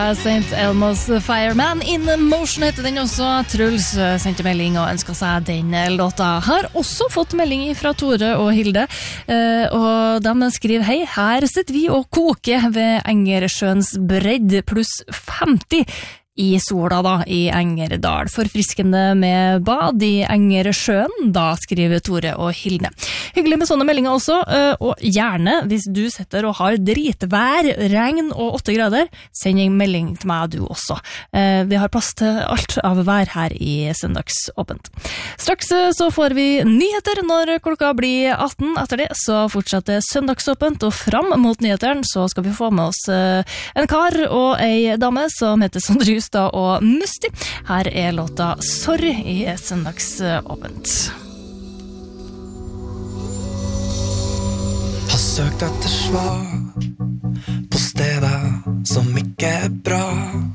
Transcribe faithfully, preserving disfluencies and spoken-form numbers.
Saint Elmo's Fireman in Motion heter den også. Truls sendte melding og ønsket seg den låta. Har også fått melding fra Tore og Hilde, og de skriver: hei, her sitter vi og koker ved Engersjøens bredd pluss femti i sola da, i Engerdal. Forfriskende med bad i Engersjøen, da skriver Tore og Hilde. Hyggelig med sånne meldinger også, og gjerne, hvis du sitter og har dritvær, regn og åtte grader, send en melding til meg du også. Vi har plass til alt av vær her i Søndagsåpent. Straks så får vi nyheter når klokka blir atten. Etter det så fortsetter Søndagsåpent, og fram mot nyheteren så skal vi få med oss en kar og ei dame som heter Sondre og Musti. Her er låta Sorry i Søndagsåpent. Har søkt etter svar på steder som ikke er bra.